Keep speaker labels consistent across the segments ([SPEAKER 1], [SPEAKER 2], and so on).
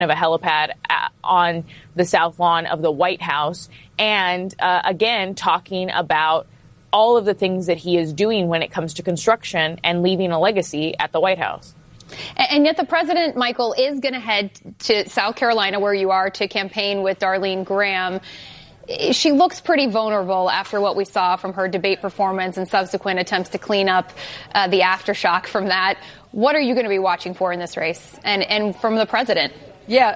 [SPEAKER 1] of a helipad on the south lawn of the White House. And again, talking about all of the things that he is doing when it comes to construction and leaving a legacy at the White House.
[SPEAKER 2] And yet the president, Michael, is going to head to South Carolina, where you are, to campaign with Darlene Graham. She looks pretty vulnerable after what we saw from her debate performance and subsequent attempts to clean up the aftershock from that. What are you going to be watching for in this race and from the president?
[SPEAKER 3] Yeah.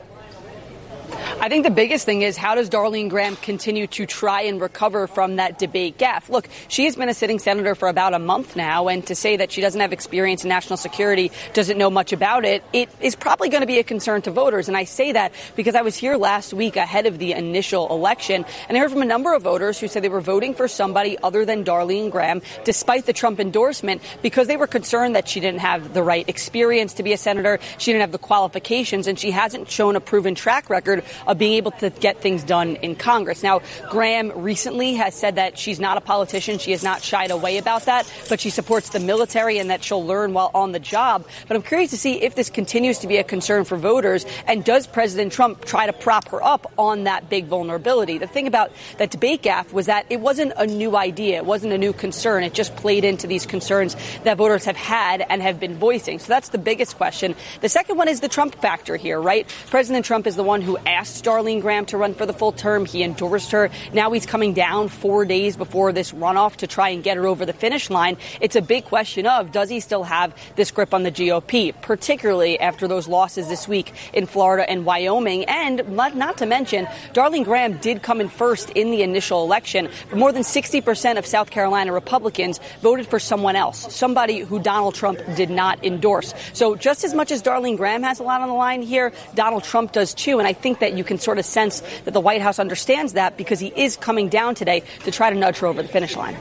[SPEAKER 3] I think the biggest thing is, how does Darlene Graham continue to try and recover from that debate gaffe? Look, she has been a sitting senator for about a month now, and to say that she doesn't have experience in national security, doesn't know much about it, it is probably going to be a concern to voters. And I say that because I was here last week ahead of the initial election, and I heard from a number of voters who said they were voting for somebody other than Darlene Graham, despite the Trump endorsement, because they were concerned that she didn't have the right experience to be a senator, she didn't have the qualifications, and she hasn't shown a proven track record of being able to get things done in Congress. Now, Graham recently has said that she's not a politician. She has not shied away about that, but she supports the military and that she'll learn while on the job. But I'm curious to see if this continues to be a concern for voters, and does President Trump try to prop her up on that big vulnerability? The thing about that debate gaffe was that it wasn't a new idea. It wasn't a new concern. It just played into these concerns that voters have had and have been voicing. So that's the biggest question. The second one is the Trump factor here, right? President Trump is the one who asked Darlene Graham to run for the full term. He endorsed her. Now he's coming down 4 days before this runoff to try and get her over the finish line. It's a big question of, does he still have this grip on the GOP, particularly after those losses this week in Florida and Wyoming? And not to mention, Darlene Graham did come in first in the initial election. But more than 60% of South Carolina Republicans voted for someone else, somebody who Donald Trump did not endorse. So just as much as Darlene Graham has a lot on the line here, Donald Trump does too. And I think that you can sort of sense that the White House understands that, because he is coming down today to try to nudge her over the finish line.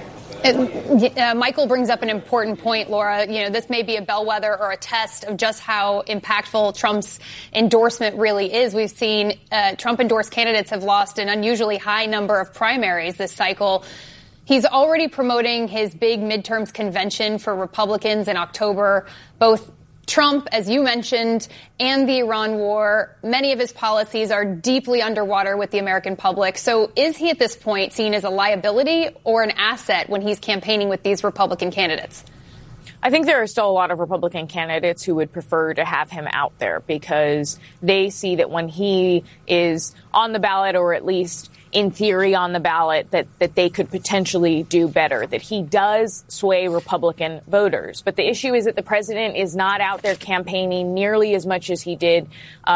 [SPEAKER 2] Michael brings up an important point, Laura. You know, this may be a bellwether or a test of just how impactful Trump's endorsement really is. We've seen Trump-endorsed candidates have lost an unusually high number of primaries this cycle. He's already promoting his big midterms convention for Republicans in October. Both Trump, as you mentioned, and the Iran war, many of his policies are deeply underwater with the American public. So is he at this point seen as a liability or an asset when he's campaigning with these Republican candidates?
[SPEAKER 1] I think there are still a lot of Republican candidates who would prefer to have him out there, because they see that when he is on the ballot, or at least in theory on the ballot, that they could potentially do better, that he does sway Republican voters. But the issue is that the president is not out there campaigning nearly as much as he did,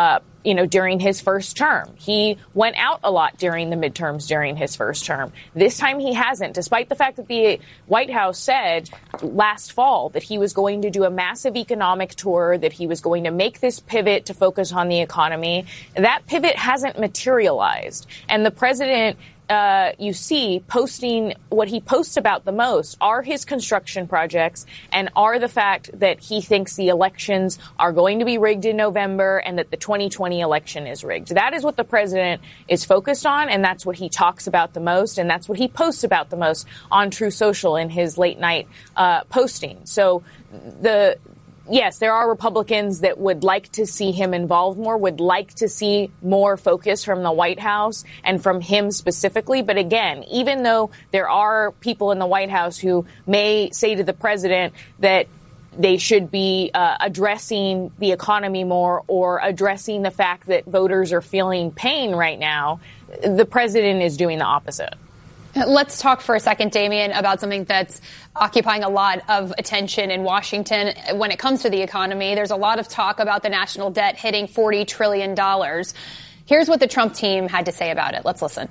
[SPEAKER 1] during his first term. He went out a lot during the midterms during his first term. This time he hasn't, despite the fact that the White House said last fall that he was going to do a massive economic tour, that he was going to make this pivot to focus on the economy. That pivot hasn't materialized. And the president, you see, posting what he posts about the most are his construction projects, and are the fact that he thinks the elections are going to be rigged in November and that the 2020 election is rigged. That is what the president is focused on, and that's what he talks about the most, and that's what he posts about the most on True Social in his late night posting. So yes, there are Republicans that would like to see him involved more, would like to see more focus from the White House and from him specifically. But again, even though there are people in the White House who may say to the president that they should be addressing the economy more, or addressing the fact that voters are feeling pain right now, the president is doing the opposite.
[SPEAKER 2] Let's talk for a second, Damian, about something that's occupying a lot of attention in Washington when it comes to the economy. There's a lot of talk about the national debt hitting $40 trillion. Here's what the Trump team had to say about it. Let's listen.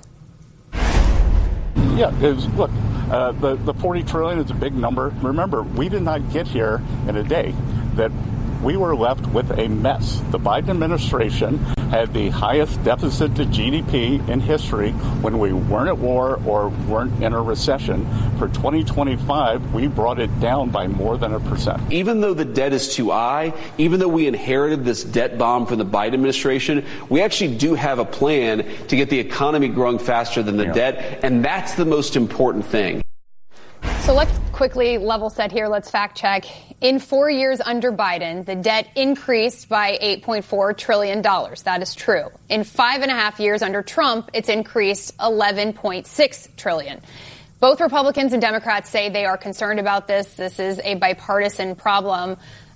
[SPEAKER 4] Yeah, look, the $40 trillion is a big number. Remember, we did not get here in a day. That we were left with a mess. The Biden administration had the highest deficit to GDP in history when we weren't at war or weren't in a recession. For 2025, we brought it down by more than 1%.
[SPEAKER 5] Even though the debt is too high, even though we inherited this debt bomb from the Biden administration, we actually do have a plan to get the economy growing faster than the debt, and that's the most important thing.
[SPEAKER 2] So let's quickly level set here. Let's fact check. In 4 years under Biden, the debt increased by $8.4 trillion. That is true. In 5.5 years under Trump, it's increased $11.6 trillion. Both Republicans and Democrats say they are concerned about this. This is a bipartisan problem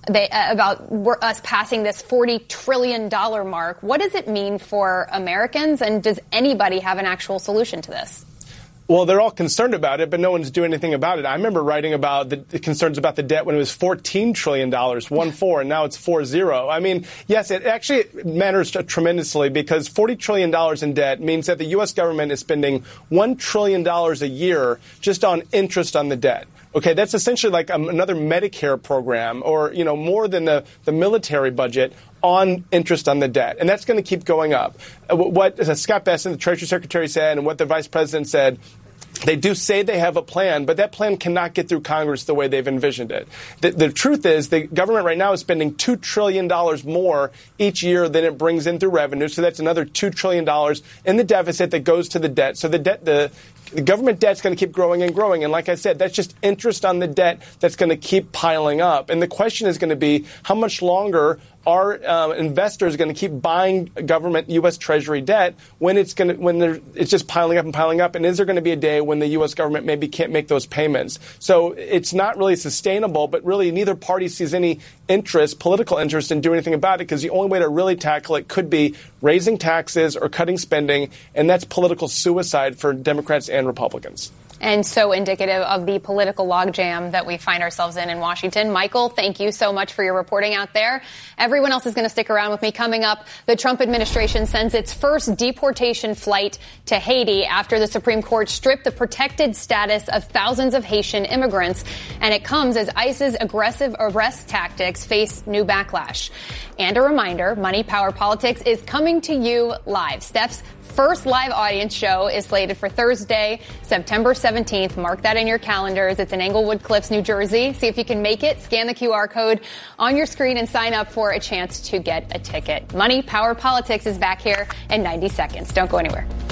[SPEAKER 2] about us passing this $40 trillion mark. What does it mean for Americans, and does anybody have an actual solution to this?
[SPEAKER 6] Well, they're all concerned about it, but no one's doing anything about it. I remember writing about the concerns about the debt when it was $14 trillion, 1-4, and now it's 4-0. I mean, yes, it actually matters tremendously because $40 trillion in debt means that the U.S. government is spending $1 trillion a year just on interest on the debt. Okay, that's essentially like another Medicare program or, you know, more than the military budget on interest on the debt. And that's going to keep going up. What Scott Bessent, the Treasury Secretary, said and what the Vice President said, they do say they have a plan, but that plan cannot get through Congress the way they've envisioned it. The truth is the government right now is spending $2 trillion more each year than it brings in through revenue. So that's another $2 trillion in the deficit that goes to the debt. So the government debt's going to keep growing and growing. And like I said, that's just interest on the debt that's going to keep piling up. And the question is going to be how much longer are investors going to keep buying government U.S. Treasury debt when it's just piling up and piling up? And is there going to be a day when the U.S. government maybe can't make those payments? So it's not really sustainable, but really neither party sees any political interest in doing anything about it because the only way to really tackle it could be raising taxes or cutting spending, and that's political suicide for Democrats and Republicans.
[SPEAKER 2] And so indicative of the political logjam that we find ourselves in Washington. Michael, thank you so much for your reporting out there. Everyone else is going to stick around with me. Coming up, the Trump administration sends its first deportation flight to Haiti after the Supreme Court stripped the protected status of thousands of Haitian immigrants. And it comes as ICE's aggressive arrest tactics face new backlash. And a reminder, Money, Power, Politics is coming to you live. Steph's first live audience show is slated for Thursday, September 17th. Mark that in your calendars. It's in Englewood Cliffs, New Jersey. See if you can make it. Scan the QR code on your screen and sign up for a chance to get a ticket. Money, Power, Politics is back here in 90 seconds. Don't go anywhere.